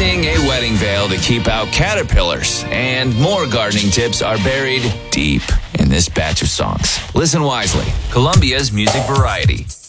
using a wedding veil to keep out caterpillars, and more gardening tips are buried deep in this batch of songs. Listen wisely. Columbia's Music Variety.